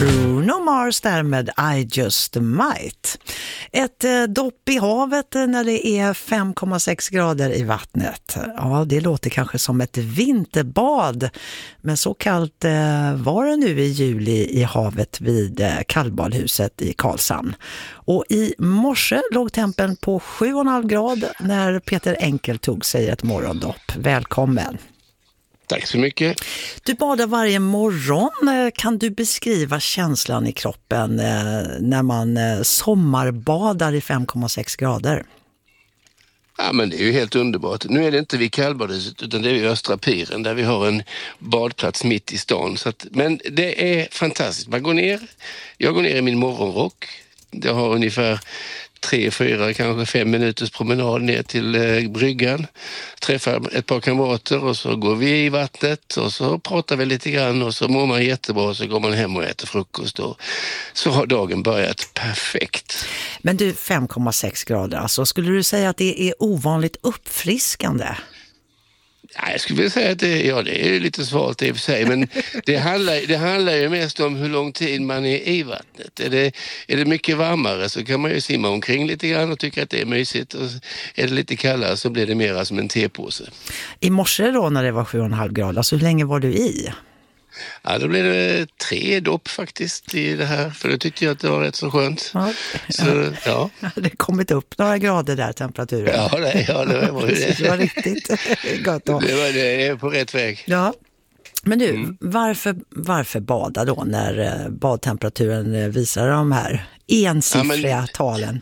Bruno Mars där med I Just Might. Ett dopp i havet när det är 5,6 grader i vattnet. Ja, det låter kanske som ett vinterbad. Men så kallt var det nu i juli i havet vid kallbadhuset i Karlshamn. Och i morse låg tempen på 7,5 grad när Peter Enkel tog sig ett morgondopp. Välkommen! Tack så mycket. Du badar varje morgon. Kan du beskriva känslan i kroppen när man sommarbadar i 5,6 grader? Ja, men det är ju helt underbart. Nu är det inte vid kallbadhuset utan det är vid Östra Piren där vi har en badplats mitt i stan. Men det är fantastiskt. Jag går ner i min morgonrock. Jag har ungefär 3-4, kanske 5 minuters promenad ner till bryggan. Träffar ett par kamrater och så går vi i vattnet och så pratar vi lite grann och så mår man jättebra och så går man hem och äter frukost och så har dagen börjat perfekt. Men du, 5,6 grader, alltså skulle du säga att det är ovanligt uppfriskande? Ja, jag skulle vilja säga att det är lite svalt i och för sig, men det handlar ju mest om hur lång tid man är i vattnet. Är det mycket varmare så kan man ju simma omkring lite grann och tycka att det är mysigt. Och är det lite kallare så blir det mer som en tepåse. I morse då när det var 7,5 grader, alltså hur länge var du i? Ja, då blev det 3 dopp faktiskt i det här, för det tyckte jag att det var rätt så skönt. Ja. Så, ja. Det kommit upp några grader där, temperaturen. Ja, det var ju det. Det var riktigt gott då. Det är på rätt väg. Ja. Men du, varför bada då när badtemperaturen visar de här ensiffriga talen?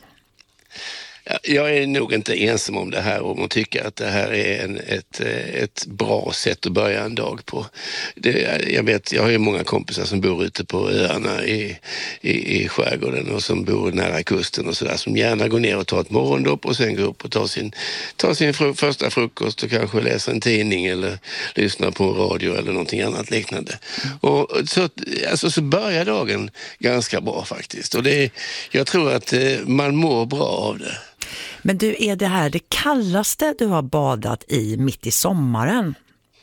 Jag är nog inte ensam om det här och tycker att det här är ett bra sätt att börja en dag på. Jag har ju många kompisar som bor ute på öarna i skärgården och som bor nära kusten och sådär, som gärna går ner och tar ett morgondopp och sen går upp och tar sin första frukost och kanske läser en tidning eller lyssnar på en radio eller någonting annat liknande. Och så börjar dagen ganska bra faktiskt. Och jag tror att man mår bra av det. Men du, är det här det kallaste du har badat i mitt i sommaren?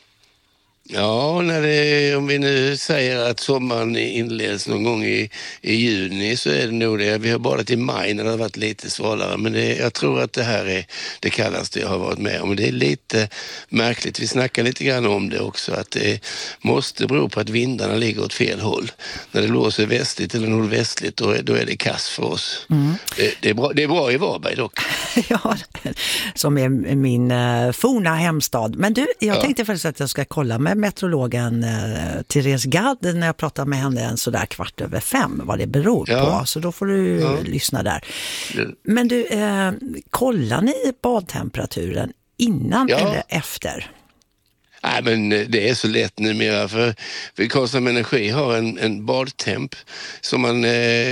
Ja, om vi nu säger att sommaren inleds någon gång i juni så är det nog det. Vi har badat i maj när det har varit lite svalare, men jag tror att det här är det kallaste jag har varit med om. Det är lite märkligt. Vi snackar lite grann om det också, att det måste bero på att vindarna ligger åt fel håll. När det blåser västligt eller nordvästligt då är det kass för oss. Mm. Det är bra i Varberg dock. Ja, som är min forna hemstad. Men du, jag tänkte faktiskt att jag ska kolla med meteorologen Therese Gadd när jag pratar med henne en sådär 5:15 vad det beror på. Så då får du lyssna där. Men du, kollar ni badtemperaturen innan eller efter? Nej, men det är så lätt numera för Karlshamn Energi har en badtemp som man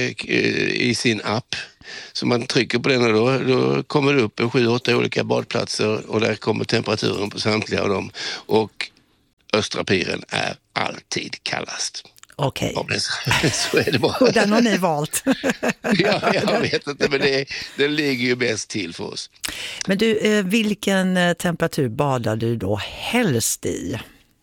i sin app. Så man trycker på den och då kommer det upp 7-8 olika badplatser och där kommer temperaturen på samtliga av dem. Och Östra Piren är alltid kallast. Okej. Så är det bara. Och den har ni valt. Ja, jag vet inte, men den ligger ju bäst till för oss. Men du, vilken temperatur badar du då helst i?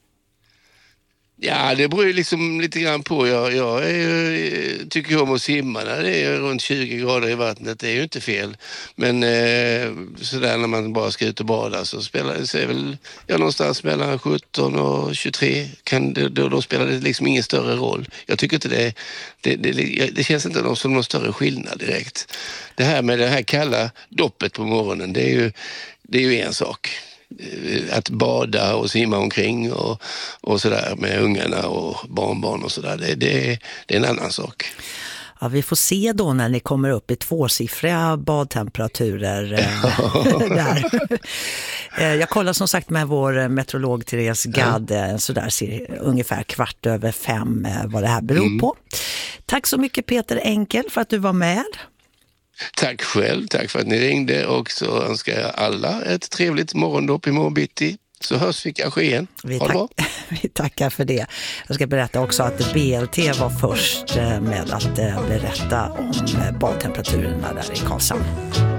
Ja, det beror ju liksom lite grann på. Jag tycker om att simma när det är runt 20 grader i vattnet. Det är ju inte fel. Men sådär när man bara ska ut och bada så spelar det sig väl någonstans mellan 17 och 23. Då spelar det liksom ingen större roll. Jag tycker inte det känns inte som någon större skillnad direkt. Det här med det här kalla doppet på morgonen, det är ju en sak. Att bada och simma omkring och sådär med ungarna och barnbarn och sådär, det är en annan sak. Ja, vi får se då när ni kommer upp i 2-siffriga badtemperaturer där. Jag kollar som sagt med vår meteorolog Therese Gadd sådär ungefär 5:15 vad det här beror på. Tack så mycket Peter Enkel för att du var med. Tack själv, tack för att ni ringde och så önskar jag alla ett trevligt morgondopp i morgonbitti. Så hörs vi kanske igen. Vi tackar för det. Jag ska berätta också att BLT var först med att berätta om badtemperaturerna där i Karlshamn.